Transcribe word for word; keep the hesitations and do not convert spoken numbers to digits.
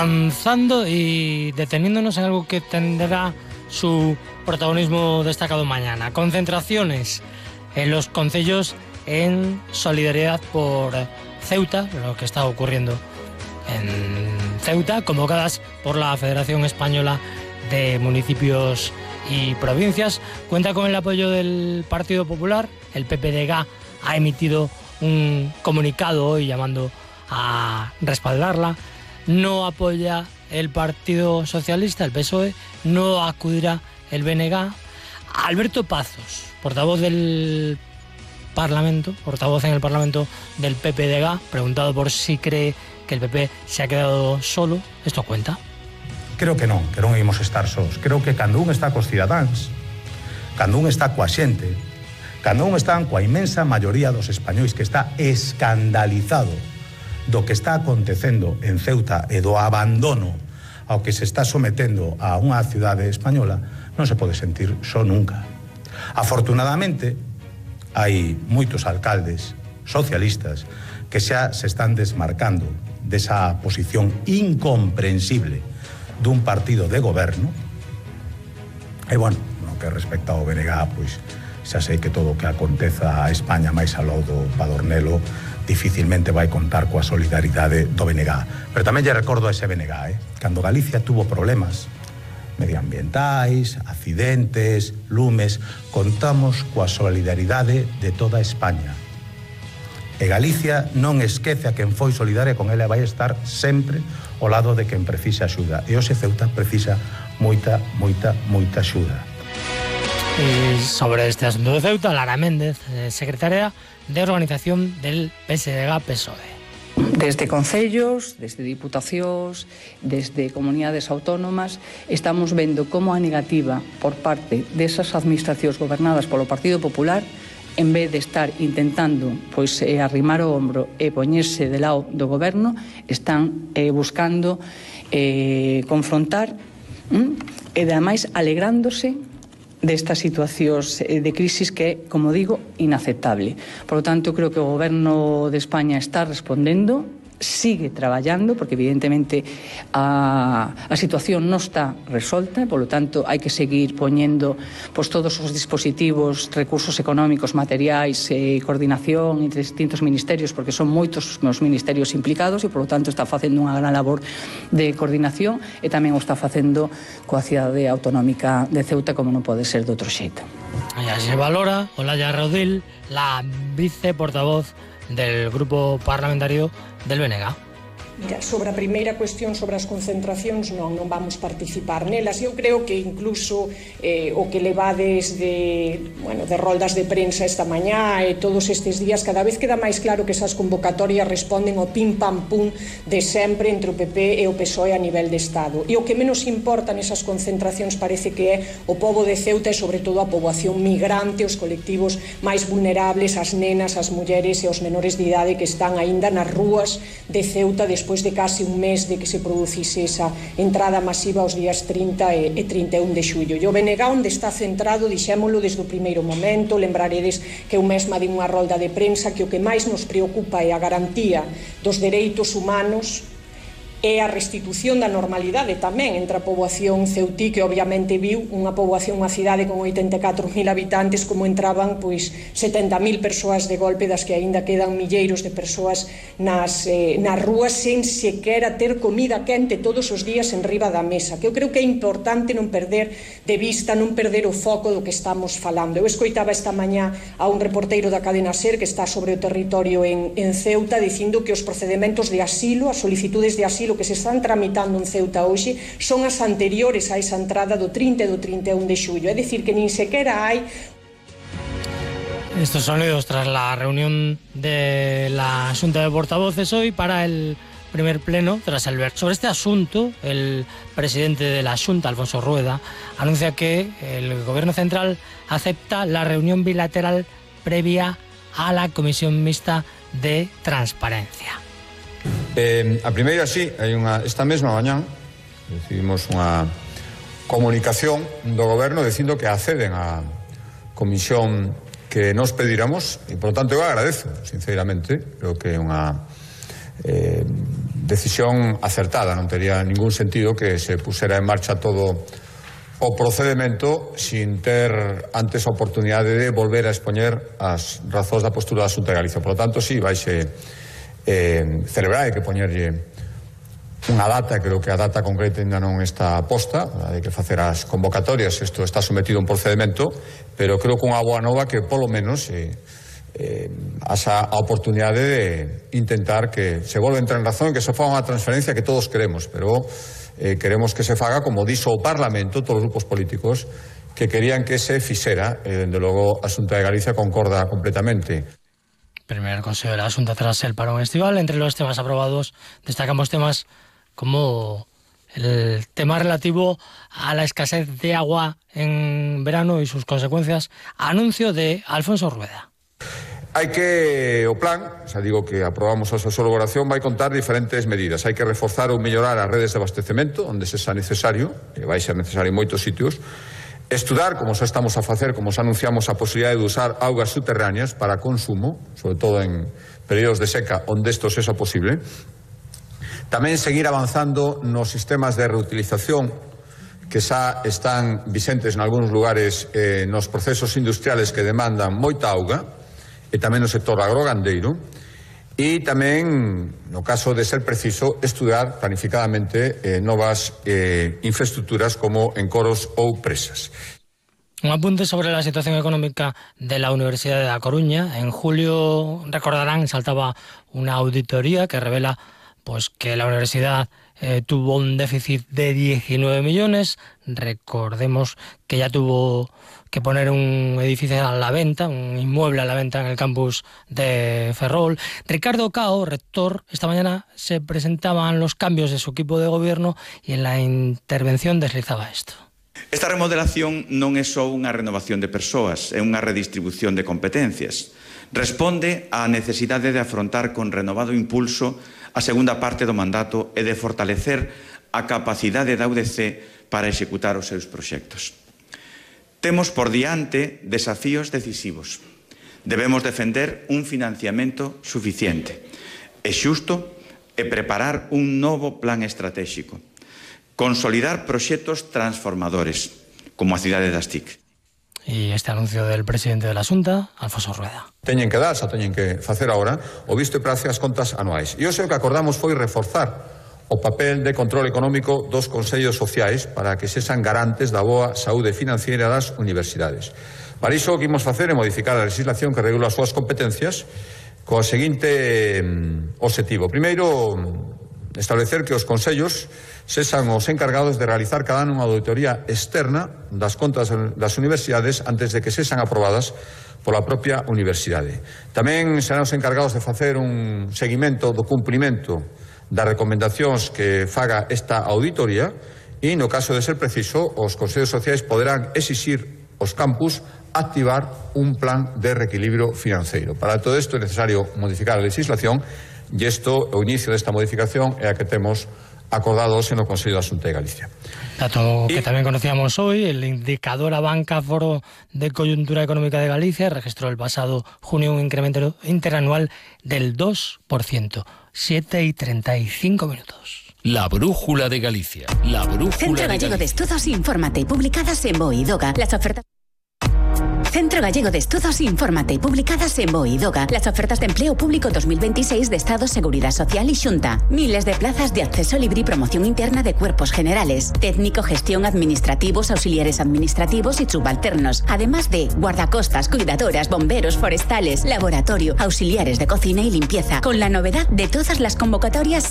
Avanzando y deteniéndonos en algo que tendrá su protagonismo destacado mañana. Concentraciones en los concellos en solidaridad por Ceuta, lo que está ocurriendo en Ceuta, convocadas por la Federación Española de Municipios y Provincias. Cuenta con el apoyo del Partido Popular. El P P D G ha emitido un comunicado hoy llamando a respaldarla. No apoya el Partido Socialista, el P S O E, no acudirá el B N G. Alberto Pazos, portavoz del Parlamento, portavoz en el Parlamento del P P D G, preguntado por si cree que el P P se ha quedado solo, esto cuenta. Creo que non, que non ímos estar sós. Creo que cando un está cos cidadáns, cando un está coa xente, cando un está coa inmensa maioría dos españois que está escandalizado do que está acontecendo en Ceuta e do abandono ao que se está sometendo a unha cidade española, non se pode sentir só nunca. Afortunadamente, hai moitos alcaldes socialistas que xa se están desmarcando desa posición incomprensible dun partido de goberno. E, bueno, no que respecta ao B N G, pois xa sei que todo o que aconteza a España máis ao lado do Padornelo dificilmente vai contar coa solidaridade do B N G. Pero tamén lle recordo a ese B N G, eh? Cando Galicia tuvo problemas medioambientais, accidentes, lumes, contamos coa solidaridade de toda España. E Galicia non esquece a quen foi solidaria con ela e vai estar sempre ao lado de quen precisa axuda. E hoxe Ceuta precisa moita, moita, moita axuda. Y sobre este asunto de Ceuta, Lara Méndez, secretaria de Organización del P S D G P S O E. Desde concellos, desde diputacións, desde comunidades autónomas, estamos vendo como a negativa por parte desas administracións gobernadas polo Partido Popular, en vez de estar intentando pois, eh, arrimar o hombro e poñerse de lado do goberno, están eh, buscando eh, confrontar hm? e ademais alegrándose destas situacións de crisis que é, como digo, inaceptable. Por lo tanto, creo que o Goberno de España está respondendo, sigue traballando, porque evidentemente a, a situación non está resolta, por lo tanto, hai que seguir poñendo pois, todos os dispositivos, recursos económicos, materiais, eh, coordinación entre distintos ministerios, porque son moitos os ministerios implicados e, por lo tanto, está facendo unha gran labor de coordinación e tamén o está facendo coa cidade autonómica de Ceuta, como non pode ser de outro xeito. Allá se valora Olaya Rodil, la viceportavoz del grupo parlamentario del B N G. Mira, sobre a primeira cuestión sobre as concentracións non, non vamos participar nelas. Eu creo que incluso eh, o que levades de, bueno, de roldas de prensa esta mañá e todos estes días, cada vez queda máis claro que esas convocatorias responden ao pim pam pum de sempre entre o P P e o P S O E a nivel de Estado. E o que menos importa nesas concentracións parece que é o pobo de Ceuta e sobre todo a poboación migrante, os colectivos máis vulnerables, as nenas, as mulleres e os menores de idade que están aínda nas rúas de Ceuta despois de casi un mes de que se producise esa entrada masiva os días trinta e trinta e un de xullo. E o B N G onde está centrado, dixémolo desde o primeiro momento, lembraredes que eu mesma din unha rolda de prensa que o que máis nos preocupa é a garantía dos dereitos humanos e a restitución da normalidade tamén entre a poboación ceutí, que obviamente viu unha poboación, unha cidade con oitenta e catro mil habitantes, como entraban pois setenta mil persoas de golpe, das que aínda quedan milleiros de persoas nas, eh, nas rúas sen sequera ter comida quente todos os días en riba da mesa, que eu creo que é importante non perder de vista, non perder o foco do que estamos falando. Eu escoitaba esta mañá a un reporteiro da cadena SER que está sobre o territorio en, en Ceuta dicindo que os procedementos de asilo, as solicitudes de asilo que se están tramitando en Ceuta hoxe son as anteriores a esa entrada do trinta e do trinta e un de xullo, é dicir que nin sequera hai. Estos sonidos tras la reunión de la Xunta de Portavoces hoy para el primer pleno tras el ver. Sobre este asunto, el presidente de la Xunta, Alfonso Rueda, anuncia que el Gobierno Central acepta la reunión bilateral previa a la Comisión Mixta de Transparencia. Eh, a primeira sí, hai unha, esta mesma mañá recibimos unha comunicación do Goberno dicindo que acceden á comisión que nos pediramos e, por tanto, eu agradezo, sinceramente, creo que é unha eh, decisión acertada. Non tería ningún sentido que se pusera en marcha todo o procedimento sin ter antes a oportunidade de volver a expoñer as razóns da postura da Xunta de Galicia. Por lo tanto, sí, vaise eh, celebrar, hai que poñerlle unha data, creo que a data concreta ainda non está posta, hai que facer as convocatorias, isto está sometido a un procedimento, pero creo que unha boa nova que polo menos eh, eh, asa a oportunidade de intentar que se volva a entrar en razón e que se faga unha transferencia que todos queremos, pero eh, queremos que se faga como dixo o Parlamento, todos os grupos políticos que querían que se fixera, e dende logo a Xunta de Galicia concorda completamente. Primer Consejo de la Xunta tras el parón estival. Entre los temas aprobados destacamos temas como el tema relativo a la escasez de agua en verano y sus consecuencias. Anuncio de Alfonso Rueda. Hai que, o plan, xa digo que aprobamos a súa elaboración, vai contar diferentes medidas. Hai que reforzar ou mellorar as redes de abastecemento, onde se xa necesario, e vai ser necesario en moitos sitios. Estudar, como xa estamos a facer, como xa anunciamos, a posibilidade de usar augas subterráneas para consumo, sobre todo en períodos de seca, onde isto sexa posible. Tamén seguir avanzando nos sistemas de reutilización que xa están vixentes en algúns lugares eh, nos procesos industriales que demandan moita auga e tamén no sector agrogandeiro e tamén, no caso de ser preciso, estudar planificadamente eh, novas eh, infraestructuras como encoros ou presas. Un apunte sobre la situación económica de la Universidad de A Coruña. En julio, recordarán, saltaba una auditoría que revela pues que la universidad eh, tuvo un déficit de diecinueve millones. Recordemos que ya tuvo que poner un edificio a la venta, un inmueble a la venta en el campus de Ferrol. Ricardo Cao, rector, esta mañana se presentaban los cambios de su equipo de gobierno y en la intervención deslizaba esto. Esta remodelación non é só unha renovación de persoas, é unha redistribución de competencias. Responde á necesidade de afrontar con renovado impulso a segunda parte do mandato e de fortalecer a capacidade da U D C para executar os seus proxectos. Temos por diante desafíos decisivos. Debemos defender un financiamento suficiente e xusto e preparar un novo plan estratégico. Consolidar proxectos transformadores, como a cidade das T I C. Y este anuncio del presidente de la Xunta, Alfonso Rueda. Teñen que dar, xa teñen que facer agora o visto e praxe as contas anuais. E hoxe o que acordamos foi reforzar o papel de control económico dos consellos sociais para que sexan garantes da boa saúde financiera das universidades. Para iso o que imos facer é modificar a legislación que regula as súas competencias co seguinte objetivo. Primeiro, establecer que os consellos sexan os encargados de realizar cada ano unha auditoría externa das contas das universidades antes de que sexan aprobadas pola propia universidade. Tamén serán os encargados de facer un seguimento do cumprimento das recomendacións que faga esta auditoría e, no caso de ser preciso, os consellos sociais poderán exixir os campus activar un plan de reequilibrio financeiro. Para todo isto é necesario modificar a legislación e isto, o inicio desta modificación é a que temos acordado hoxe no Consello da Xunta de Galicia. Dato que también conocíamos hoy, el indicador Abanca Foro de Coyuntura Económica de Galicia registró el pasado junio un incremento interanual del dos por ciento, siete y treinta y cinco minutos. La Brújula de Galicia. La Brújula Centro de Gallego Galicia. de Estudos Infórmate, publicadas en Boidoga. Las ofertas... Centro Gallego de Estudos Infórmate, publicadas en Boidoga. Las ofertas de empleo público dos mil veintiséis de Estado, Seguridad Social y Xunta. Miles de plazas de acceso libre y promoción interna de cuerpos generales. Técnico, gestión, administrativos, auxiliares administrativos y subalternos. Además de guardacostas, cuidadoras, bomberos, forestales, laboratorio, auxiliares de cocina y limpieza. Con la novedad de todas las convocatorias